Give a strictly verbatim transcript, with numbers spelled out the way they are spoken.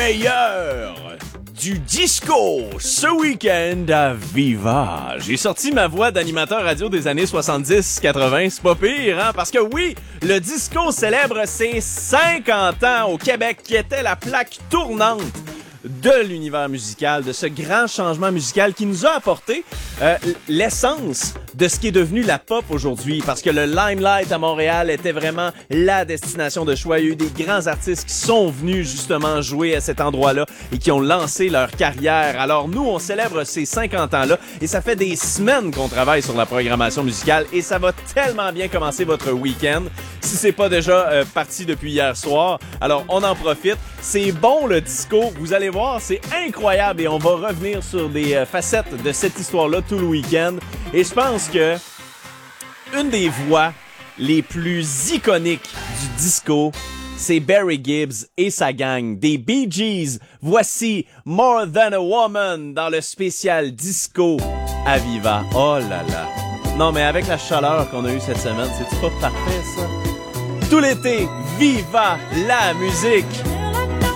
meilleur du disco ce week-end à Viva. J'ai sorti ma voix d'animateur radio des années soixante-dix quatre-vingts, c'est pas pire, hein? Parce que oui, le disco célèbre ses cinquante ans au Québec, qui était la plaque tournante de l'univers musical, de ce grand changement musical qui nous a apporté euh, l'essence de ce qui est devenu la pop aujourd'hui, parce que le Limelight à Montréal était vraiment la destination de choix. Il y a eu des grands artistes qui sont venus justement jouer à cet endroit-là et qui ont lancé leur carrière. Alors nous, on célèbre ces cinquante ans-là et ça fait des semaines qu'on travaille sur la programmation musicale et ça va tellement bien commencer votre week-end. Si c'est pas déjà euh, parti depuis hier soir, alors on en profite. C'est bon le disco, vous allez voir, c'est incroyable et on va revenir sur des euh, facettes de cette histoire-là tout le week-end. Et je pense que une des voix les plus iconiques du disco, c'est Barry Gibbs et sa gang des Bee Gees. Voici More Than a Woman dans le spécial disco à Viva. Oh là là. Non, mais avec la chaleur qu'on a eue cette semaine, c'est pas parfait ça? Tout l'été, Viva la musique!